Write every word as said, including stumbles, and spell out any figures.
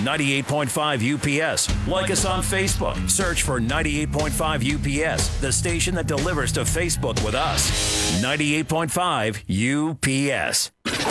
ninety-eight point five U P S. Like us on Facebook. Search for ninety-eight point five U P S, the station that delivers to Facebook with us. ninety-eight point five U P S.